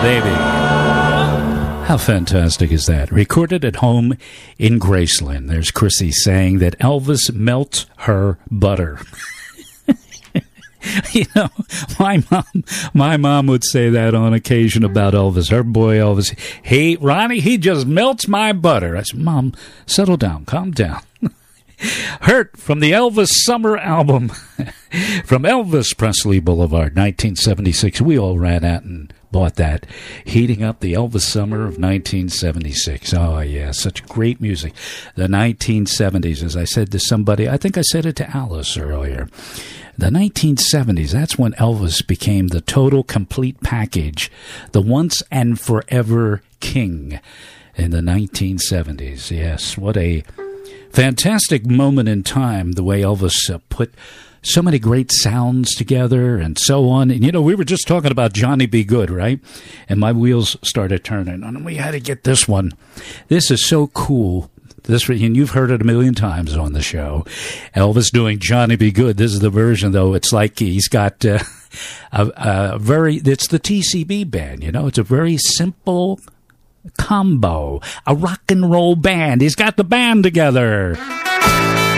baby. How fantastic is that? Recorded at home in Graceland. There's Chrissy saying that Elvis melts her butter. You know, my mom would say that on occasion about Elvis. Her boy Elvis, hey, Ronnie, he just melts my butter. I said, Mom, settle down, calm down. Hurt from the Elvis Summer album from Elvis Presley Boulevard, 1976. We all ran out and bought that. Heating up the Elvis Summer of 1976. Oh, yeah, such great music. The 1970s, as I said to somebody, I think I said it to Alice earlier. The 1970s, that's when Elvis became the total complete package, the once and forever king in the 1970s. Yes, what a fantastic moment in time, the way Elvis put so many great sounds together and so on. And, you know, we were just talking about Johnny B. Good, right? And my wheels started turning. And we had to get this one. This is so cool. This, and you've heard it a million times on the show. Elvis doing Johnny B. Good. This is the version, though. It's like he's got it's the TCB band, you know. It's a very simple combo, a rock and roll band. He's got the band together.